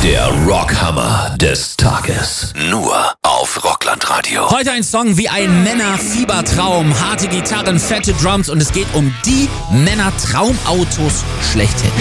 Der Rockhammer des Tages. Nur auf Rockland-Radio. Heute ein Song wie ein Männer-Fiebertraum. Harte Gitarren, fette Drums und es geht um die Männer-Traumautos schlechthin.